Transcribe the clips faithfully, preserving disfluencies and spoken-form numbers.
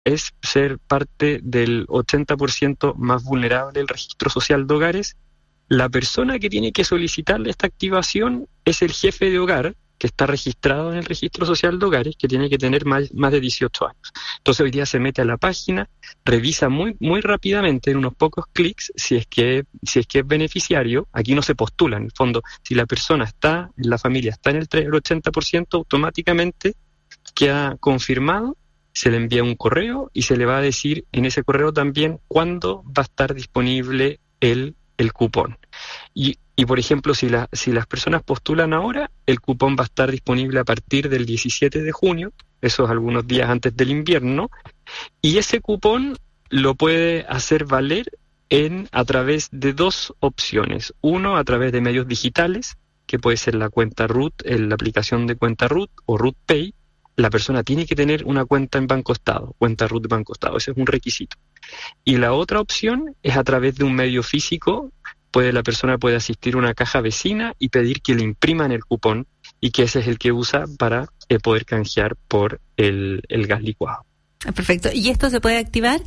es ser parte del ochenta por ciento más vulnerable del registro social de hogares, la persona que tiene que solicitarle esta activación es el jefe de hogar, que está registrado en el registro social de hogares, que tiene que tener más, más de dieciocho años. Entonces hoy día se mete a la página, revisa muy muy rápidamente, en unos pocos clics, si es que si es que es beneficiario. Aquí no se postula, en el fondo, si la persona está, la familia está en el, el ochenta por ciento, automáticamente queda confirmado, se le envía un correo y se le va a decir en ese correo también cuándo va a estar disponible el, el cupón. Y Y, por ejemplo, si, la, si las personas postulan ahora, el cupón va a estar disponible a partir del diecisiete de junio, eso es algunos días antes del invierno, y ese cupón lo puede hacer valer en a través de dos opciones. Uno, a través de medios digitales, que puede ser la cuenta Root, la aplicación de cuenta Root o Root Pay. La persona tiene que tener una cuenta en Banco Estado, cuenta Root de Banco Estado, ese es un requisito. Y la otra opción es a través de un medio físico. Puede, la persona puede asistir a una caja vecina y pedir que le impriman el cupón, y que ese es el que usa para eh, poder canjear por el, el gas licuado. Perfecto. ¿Y esto se puede activar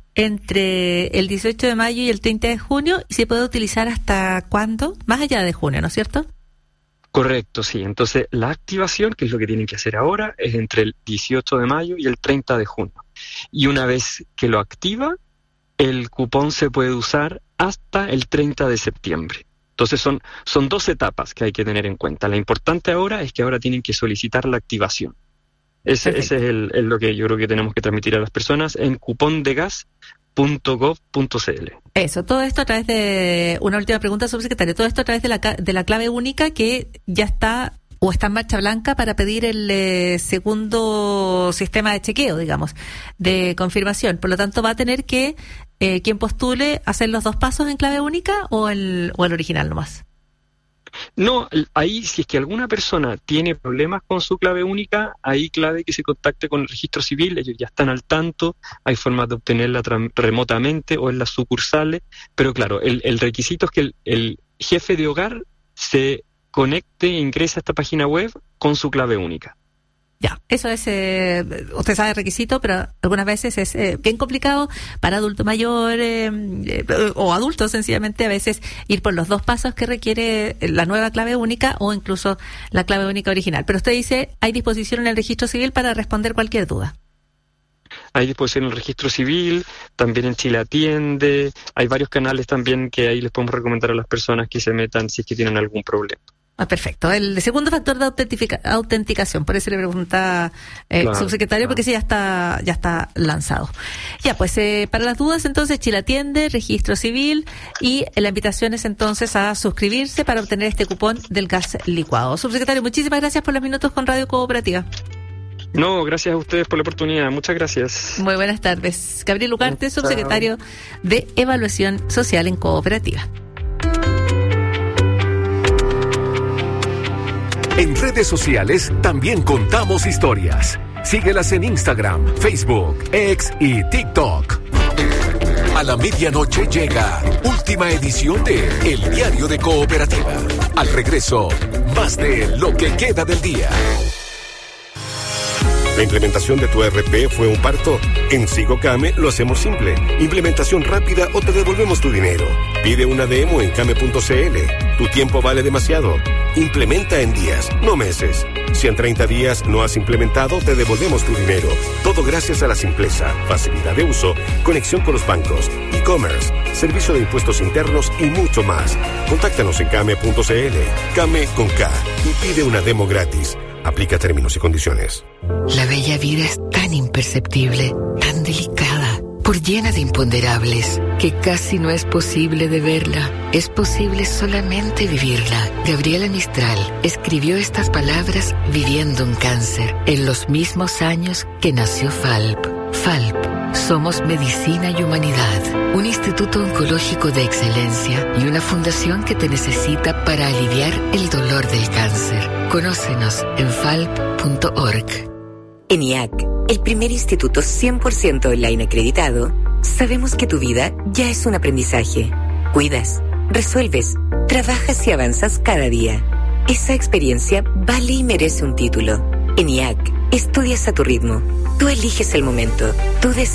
entre el dieciocho de mayo y el treinta de junio? ¿Y se puede utilizar hasta cuándo? Más allá de junio, ¿no es cierto? Correcto, sí. Entonces, la activación, que es lo que tienen que hacer ahora, es entre el dieciocho de mayo y el treinta de junio. Y una vez que lo activa, el cupón se puede usar hasta el treinta de septiembre. Entonces son, son dos etapas que hay que tener en cuenta. La importante ahora es que ahora tienen que solicitar la activación. Ese, ese es el, el lo que yo creo que tenemos que transmitir a las personas en cupón de gas punto gov punto c l. Eso, todo esto a través de, una última pregunta, subsecretario, todo esto a través de la, de la clave única que ya está o está en marcha blanca para pedir el eh, segundo sistema de chequeo, digamos, de confirmación. Por lo tanto, va a tener que eh, quien postule hacer los dos pasos en clave única o el, o el original nomás. No, ahí si es que alguna persona tiene problemas con su clave única, ahí clave que se contacte con el registro civil, ellos ya están al tanto, hay formas de obtenerla tra- remotamente o en las sucursales, pero claro, el, el requisito es que el, el jefe de hogar se conecte e ingrese a esta página web con su clave única. Ya, eso es, eh, usted sabe el requisito, pero algunas veces es eh, bien complicado para adulto mayor eh, eh, o adultos sencillamente a veces ir por los dos pasos que requiere la nueva clave única o incluso la clave única original. Pero usted dice, hay disposición en el registro civil para responder cualquier duda. Hay disposición en el registro civil, también en Chile Atiende, hay varios canales también que ahí les podemos recomendar a las personas que se metan si es que tienen algún problema. Ah, perfecto. El segundo factor de autentica, autenticación, por eso le pregunta el eh, claro, subsecretario, claro. Porque ese ya está ya está lanzado. Ya, pues eh, para las dudas entonces Chile Atiende, registro civil y la invitación es entonces a suscribirse para obtener este cupón del gas licuado. Subsecretario, muchísimas gracias por los minutos con Radio Cooperativa. No, gracias a ustedes por la oportunidad. Muchas gracias. Muy buenas tardes. Gabriel Ugarte, subsecretario de Evaluación Social en Cooperativa. En redes sociales también contamos historias. Síguelas en Instagram, Facebook, X y TikTok. A la medianoche llega última edición de El Diario de Cooperativa. Al regreso, más de lo que queda del día. ¿La implementación de tu E R P fue un parto? En Sigocame lo hacemos simple. Implementación rápida o te devolvemos tu dinero. Pide una demo en came punto c l. Tu tiempo vale demasiado. Implementa en días, no meses. Si en treinta días no has implementado, te devolvemos tu dinero. Todo gracias a la simpleza, facilidad de uso, conexión con los bancos, e-commerce, servicio de impuestos internos y mucho más. Contáctanos en came punto c l. Came con K y pide una demo gratis. Aplica términos y condiciones. La bella vida es tan imperceptible, tan delicada, por llena de imponderables, que casi no es posible de verla. Es posible solamente vivirla. Gabriela Mistral escribió estas palabras viviendo un cáncer, en los mismos años que nació Falp. Falp. Somos Medicina y Humanidad, un instituto oncológico de excelencia y una fundación que te necesita para aliviar el dolor del cáncer. Conócenos en falp punto org. En I A C, el primer instituto cien por ciento online acreditado, sabemos que tu vida ya es un aprendizaje. Cuidas, resuelves, trabajas y avanzas cada día. Esa experiencia vale y merece un título. En I A C, estudias a tu ritmo. Tú eliges el momento. Tú decides.